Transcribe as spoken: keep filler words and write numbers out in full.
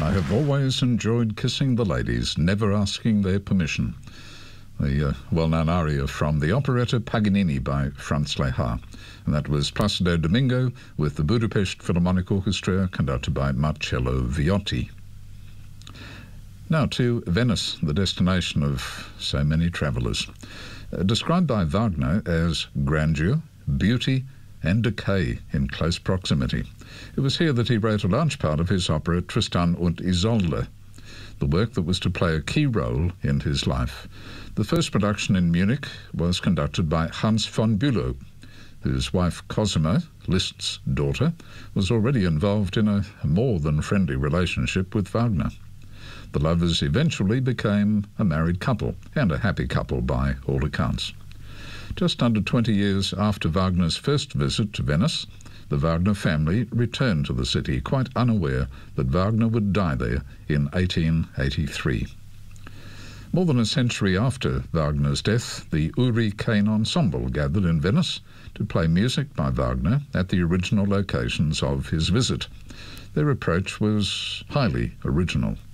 I have always enjoyed kissing the ladies, never asking their permission. The uh, well-known aria from the operetta Paganini by Franz Lehár. And that was Placido Domingo with the Budapest Philharmonic Orchestra, conducted by Marcello Viotti. Now to Venice, the destination of so many travellers. Uh, described by Wagner as grandeur, beauty and decay in close proximity. It was here that he wrote a large part of his opera Tristan und Isolde, the work that was to play a key role in his life. The first production in Munich was conducted by Hans von Bülow, whose wife Cosima, Liszt's daughter, was already involved in a more than friendly relationship with Wagner. The lovers eventually became a married couple, and a happy couple by all accounts. Just under twenty years after Wagner's first visit to Venice, the Wagner family returned to the city, quite unaware that Wagner would die there in eighteen eighty-three. More than a century after Wagner's death, the Uri Cain Ensemble gathered in Venice to play music by Wagner at the original locations of his visit. Their approach was highly original.